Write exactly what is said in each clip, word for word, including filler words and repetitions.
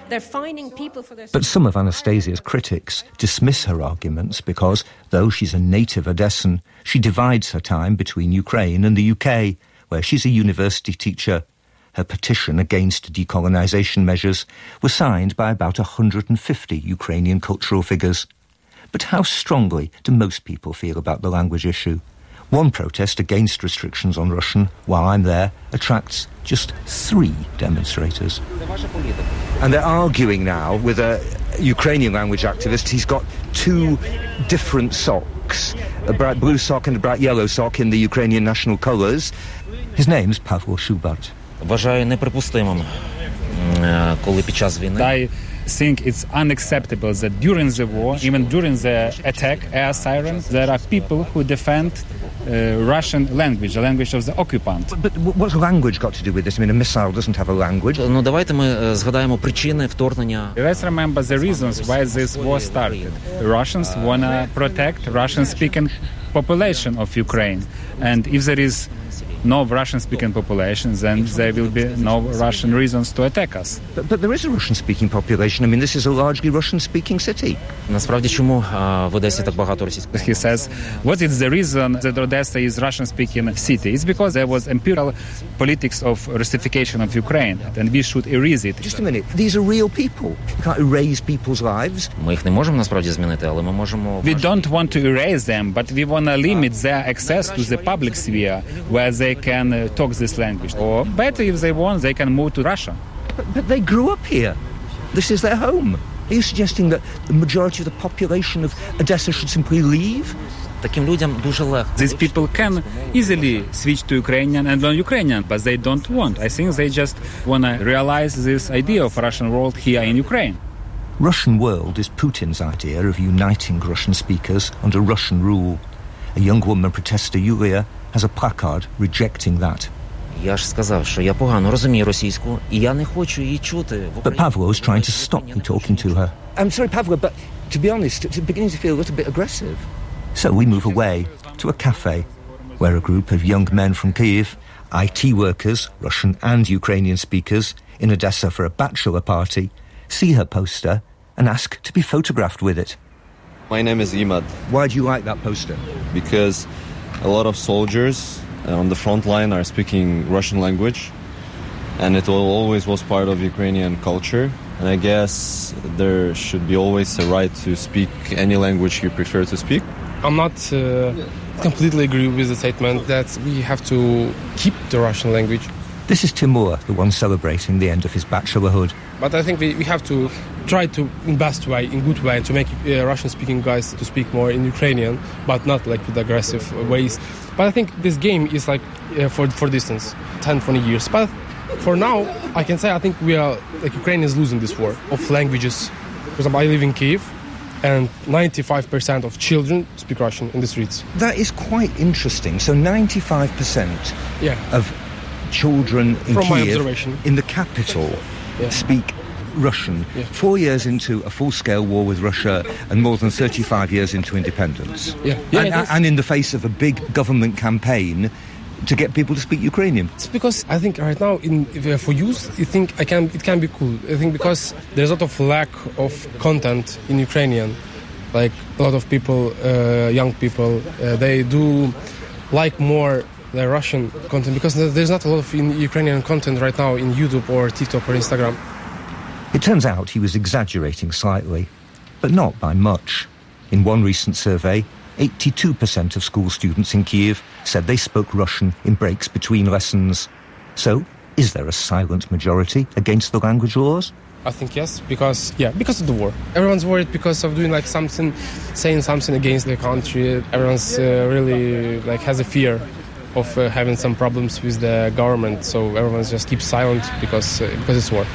They're fining people for their... But some of Anastasia's critics dismiss her arguments because, though she's a native Odessan, she divides her time between Ukraine and the U K, where she's a university teacher. Her petition against decolonisation measures was signed by about one hundred fifty Ukrainian cultural figures. But how strongly do most people feel about the language issue? One protest against restrictions on Russian, while I'm there, attracts just three demonstrators. And they're arguing now with a Ukrainian language activist. He's got two different socks, a bright blue sock and a bright yellow sock in the Ukrainian national colours. His name's Pavlo Shubart. Вважаю неприпустимим, коли під час війни. I think it's unacceptable that during the war, even during the attack, air sirens, there are people who defend uh, Russian language, the language of the occupant. But, but what's language got to do with this? I mean, a missile doesn't have a language. Ну, давайте ми згадаємо причини вторгнення. Let's remember the reasons why this war started. Russians want to protect Russian-speaking population of Ukraine. And if there is no Russian-speaking population, then there will be no Russian reasons to attack us. But, but there is a Russian-speaking population. I mean, this is a largely Russian-speaking city. Насправді, чому в Одесі так багато російських? He says, what is the reason that Odessa is Russian-speaking city? It's because there was imperial politics of Russification of Ukraine, and we should erase it. Just a minute. These are real people. You can't erase people's lives. Ми їх не можемо насправді змінити, але ми можемо... We don't want to erase them, but we want to limit their access to the public sphere, where they can uh, talk this language. Or better, if they want, they can move to Russia. But, but they grew up here. This is their home. Are you suggesting that the majority of the population of Odessa should simply leave? Таким людям дуже легко. These people can easily switch to Ukrainian and learn Ukrainian, but they don't want. I think they just want to realize this idea of Russian world here in Ukraine. Russian world is Putin's idea of uniting Russian speakers under Russian rule. A young woman protester, Yulia, has a placard rejecting that. Я ж сказав, що я погано розумію російську, і я не хочу її чути. But Pavlo is trying to stop me talking to her. I'm sorry, Pavlo, but to be honest, it's beginning to feel a little bit aggressive. So we move away to a cafe, where a group of young men from Kyiv, I T workers, Russian and Ukrainian speakers, in Odessa for a bachelor party, see her poster and ask to be photographed with it. My name is Imad. Why do you like that poster? Because a lot of soldiers on the front line are speaking Russian language, and it always was part of Ukrainian culture. And I guess there should be always a right to speak any language you prefer to speak. I'm not uh, completely agree with the statement that we have to keep the Russian language. This is Timur, the one celebrating the end of his bachelorhood. But I think we, we have to try to, in best way, in good way, to make uh, Russian-speaking guys to speak more in Ukrainian, but not like with aggressive ways. But I think this game is like uh, for for distance, ten, twenty years. But for now, I can say I think we are, like Ukraine is losing this war of languages. For example, I live in Kyiv, and ninety-five percent of children speak Russian in the streets. That is quite interesting. So ninety-five percent yeah. of children in From Kyiv, my observation. in the capital, yeah. speak Russian. Yeah. Four years into a full-scale war with Russia and more than thirty-five years into independence. Yeah. Yeah, and, and in the face of a big government campaign to get people to speak Ukrainian. It's because I think right now, in, for youth, I think I can, it can be cool. I think because there's a lot of lack of content in Ukrainian. Like a lot of people, uh, young people, uh, they do like more the Russian content because there's not a lot of in Ukrainian content right now in YouTube or TikTok or Instagram. It turns out he was exaggerating slightly, but not by much. In one recent survey, eighty-two percent of school students in Kyiv said they spoke Russian in breaks between lessons. So, is there a silent majority against the language laws? I think yes, because yeah, because of the war. Everyone's worried because of doing like something, saying something against the country. Everyone's uh, really like has a fear of uh, having some problems with the government. So everyone just keeps silent because uh, because it's war.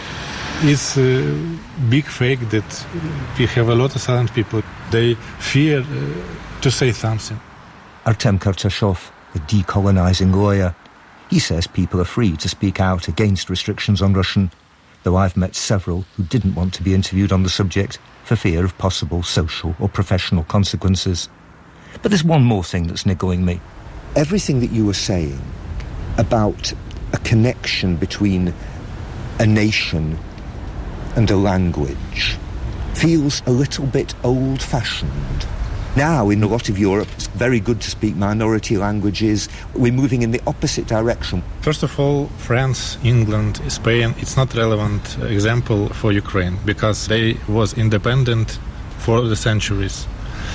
It's a big fake that we have a lot of silent people. They fear uh, to say something. Artem Kartashov, a decolonizing lawyer, he says people are free to speak out against restrictions on Russian, though I've met several who didn't want to be interviewed on the subject for fear of possible social or professional consequences. But there's one more thing that's niggling me. Everything that you were saying about a connection between a nation and a language feels a little bit old-fashioned. Now, in a lot of Europe, it's very good to speak minority languages. We're moving in the opposite direction. First of all, France, England, Spain, it's not relevant example for Ukraine because they was independent for the centuries.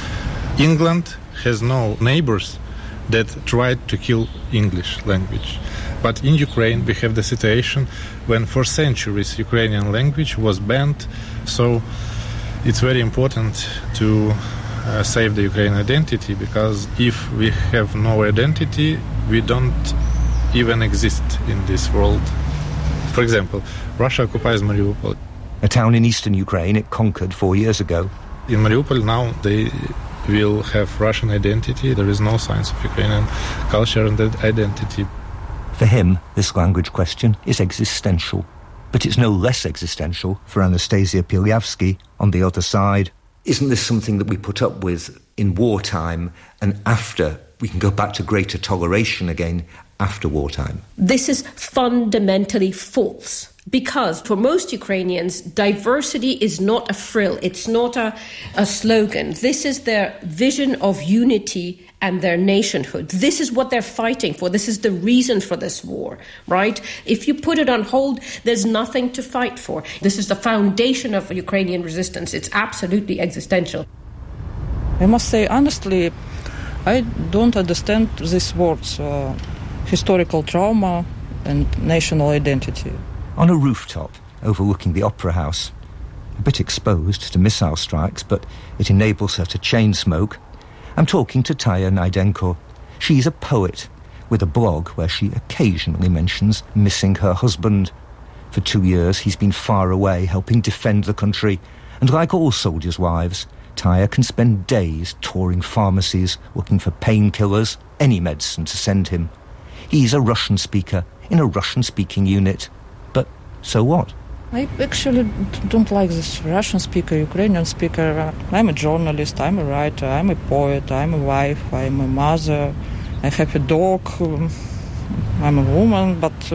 England has no neighbors that tried to kill English language. But in Ukraine, we have the situation when for centuries Ukrainian language was banned. So it's very important to uh, save the Ukrainian identity, because if we have no identity, we don't even exist in this world. For example, Russia occupies Mariupol. A town in eastern Ukraine it conquered four years ago. In Mariupol now they will have Russian identity. There is no signs of Ukrainian culture and identity. For him, this language question is existential. But it's no less existential for Anastasia Pilyavsky on the other side. Isn't this something that we put up with in wartime, and after we can go back to greater toleration again after wartime? This is fundamentally false, because for most Ukrainians, diversity is not a frill, it's not a, a slogan. This is their vision of unity and their nationhood. This is what they're fighting for. This is the reason for this war, right? If you put it on hold, there's nothing to fight for. This is the foundation of Ukrainian resistance. It's absolutely existential. I must say, honestly, I don't understand these words, uh, historical trauma and national identity. On a rooftop overlooking the Opera House, a bit exposed to missile strikes, but it enables her to chain smoke, I'm talking to Taya Naidenko. She's a poet with a blog where she occasionally mentions missing her husband. For two years, he's been far away helping defend the country, and like all soldiers' wives, Taya can spend days touring pharmacies looking for painkillers, any medicine to send him. He's a Russian speaker in a Russian-speaking unit. But so what? I actually don't like this Russian speaker, Ukrainian speaker. I'm a journalist, I'm a writer, I'm a poet, I'm a wife, I'm a mother, I have a dog, I'm a woman, but uh,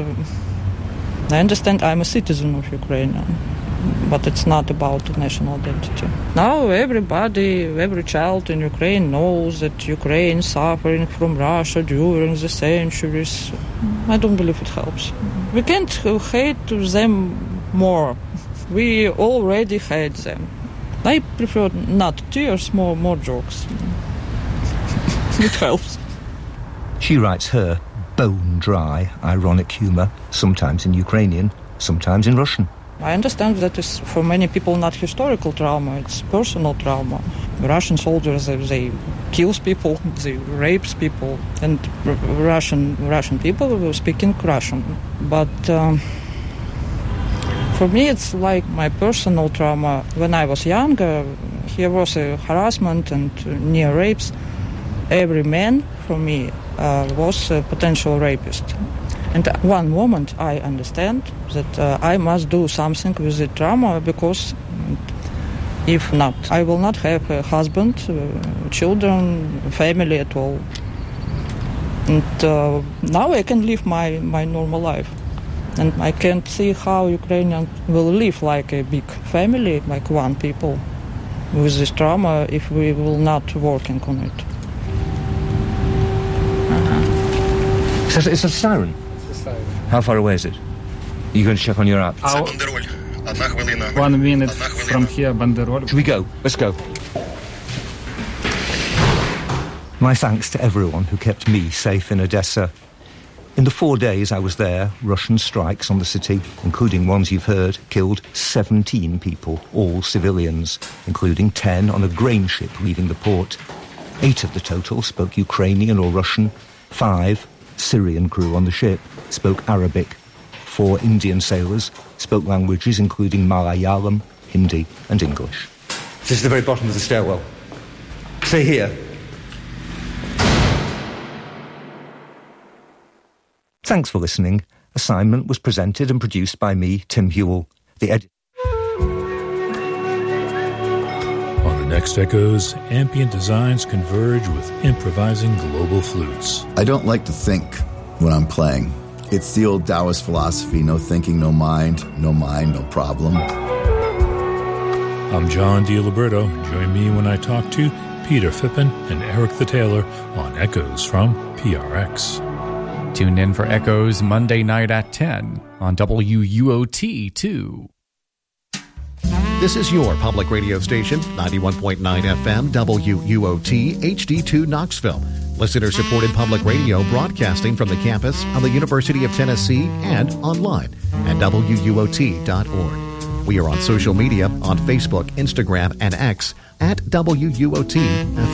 I understand I'm a citizen of Ukraine, but it's not about national identity. Now everybody, every child in Ukraine knows that Ukraine is suffering from Russia during the centuries. I don't believe it helps. We can't hate them more. We already hate them. I prefer not tears, more more jokes. It helps. She writes her bone-dry, ironic humour, sometimes in Ukrainian, sometimes in Russian. I understand that is for many people not historical trauma, it's personal trauma. Russian soldiers, they, they kill people, they rape people, and r- Russian Russian people were speaking Russian. But um, for me, it's like my personal trauma. When I was younger, there was a harassment and near rapes. Every man, for me, uh, was a potential rapist. And at one moment, I understand that uh, I must do something with the trauma, because if not, I will not have a husband, uh, children, family at all. And uh, now I can live my, my normal life. And I can't see how Ukrainians will live like a big family, like one people, with this trauma if we will not working on it. Uh-huh. So it's a siren? It's a siren. How far away is it? Are you going to check on your app? Our, one minute from here, Banderol. Should we go? Let's go. My thanks to everyone who kept me safe in Odessa. In the four days I was there, Russian strikes on the city, including ones you've heard, killed seventeen people, all civilians, including ten on a grain ship leaving the port. Eight of the total spoke Ukrainian or Russian. Five, Syrian crew on the ship, spoke Arabic. Four Indian sailors spoke languages including Malayalam, Hindi and English. This is the very bottom of the stairwell. Stay here. Thanks for listening. Assignment was presented and produced by me, Tim Hewell. The edit. On the next Echoes, ambient designs converge with improvising global flutes. I don't like to think when I'm playing. It's the old Taoist philosophy, no thinking, no mind, no mind, no problem. I'm John DiLiberto. Join me when I talk to Peter Phippen and Eric the Tailor on Echoes from P R X. Tune in for Echoes Monday night at ten on W U O T two. This is your public radio station, ninety-one point nine F M, W U O T, H D two Knoxville. Listener-supported public radio broadcasting from the campus of the University of Tennessee and online at W U O T dot org. We are on social media on Facebook, Instagram, and X at W U O T F M.